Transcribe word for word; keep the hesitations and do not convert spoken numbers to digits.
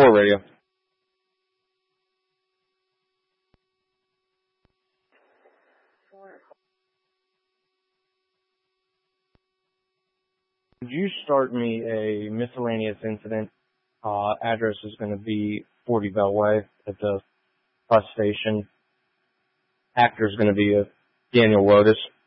four radio. Could you start me a miscellaneous incident? Uh, address is going to be forty Beltway at the bus station. Actor is going to be a Daniel Lotus.